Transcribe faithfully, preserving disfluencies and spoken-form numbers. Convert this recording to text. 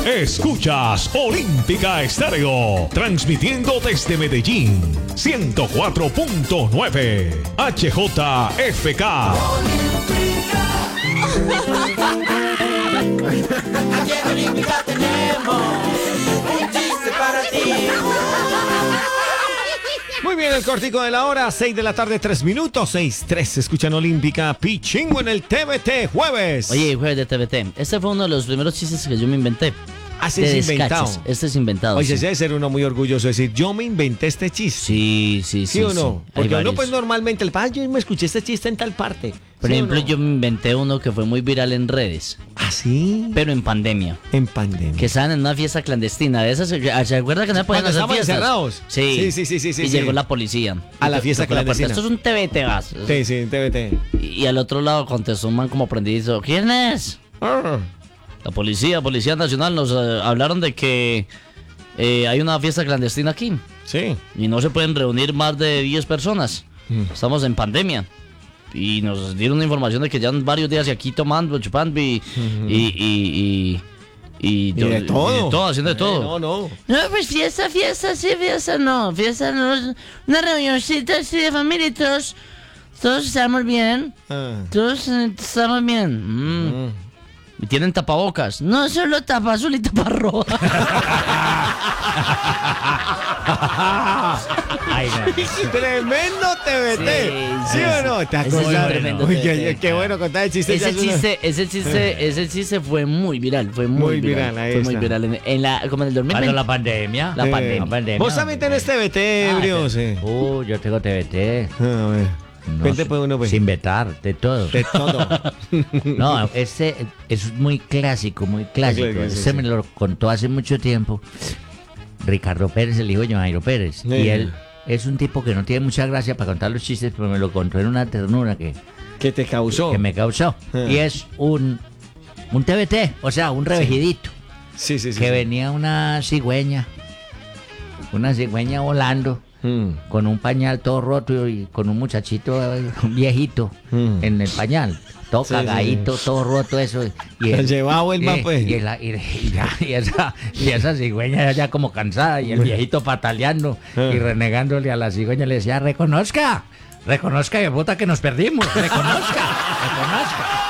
Escuchas Olímpica Estéreo, transmitiendo desde Medellín, ciento cuatro punto nueve H J F K. Aquí en Olímpica tenemos un chiste para ti. Muy bien, el cortico de la hora, seis de la tarde, tres minutos, seis tres. Escuchan Olímpica, Pichingo en el T V T, jueves. Oye, jueves de T V T. Este fue uno de los primeros chistes que yo me inventé. Así es inventado. Este es inventado. Oye, sí. debe ser uno muy orgulloso de decir, yo me inventé este chiste. Sí, sí, sí. ¿Sí o no? Sí. Porque uno pues normalmente, el padre, yo me escuché este chiste en tal parte. Por ¿Sí ejemplo, no? yo me inventé uno que fue muy viral en redes. ¿Ah, sí? Pero en pandemia. En pandemia. Que estaban en una fiesta clandestina. De esas, ¿se acuerda que no se podían hacer estaban fiestas? encerrados. Sí. Sí, sí, sí, sí, sí, Y sí. llegó la policía. A Y la to- fiesta tocó la puerta. clandestina. Esto es un T V T, gas. Sí, sí, T V T. Y, y al otro lado contestó un man como prendido. ¿Quién es? Ah. La policía, Policía Nacional, nos eh, hablaron de que eh, hay una fiesta clandestina aquí. Sí. Y no se pueden reunir más de diez personas. Mm. Estamos en pandemia. Y nos dieron una información de que llevan varios días aquí tomando, chupando y... y, y, y, y, Y de todo. y de todo, haciendo de todo. Eh, no, no. No, pues fiesta, fiesta, sí, fiesta, no. Fiesta no. Una reunioncita así de familia y todos... Todos estamos bien. Ah. Todos eh, estamos bien. Mm. Mm. ¿Y tienen tapabocas? No, solo tapa azul y tapa roja. Ay, no. Tremendo T V T. ¿Sí, Sí, sí, o no? ¿Te ese es un acuerdas? tremendo Uy, T V T. qué, qué bueno contar el chiste. ya Ese es una- chiste, ese chiste, ese chiste fue muy viral, fue muy, Muy viral, viral, ahí fue muy está. viral en, en la, como en el dos mil veinte. Cuando la pandemia. La Eh, pandemia. La pandemia. Vos también tenés T V T, Ah, Brio, te- sí. Uh, yo tengo T V T. A ver. No Vente sé, pues uno, pues. Sin vetar, de todo. De todo. No, ese es muy clásico, muy clásico. Clásico, sí, Ese sí. me lo contó hace mucho tiempo Ricardo Pérez, el hijo de Jairo Pérez. Sí. Y él es un tipo que no tiene mucha gracia para contar los chistes, pero me lo contó en una ternura que, ¿Qué te causó? que me causó. Ah. Y es un, un T V T, o sea, un revejidito. Sí, sí, sí. que sí. venía una cigüeña, una cigüeña volando. Mm. Con un pañal todo roto y con un muchachito, eh, un viejito, Mm. en el pañal. Todo Sí, sí, cagadito, todo roto eso. Y El llevado el y- man, pues. Y, la- y- y ya- y esa, y esa cigüeña ya como cansada y el viejito pataleando Ah. y renegándole a la cigüeña le decía, reconozca, reconozca, de puta que nos perdimos, reconozca, reconozca.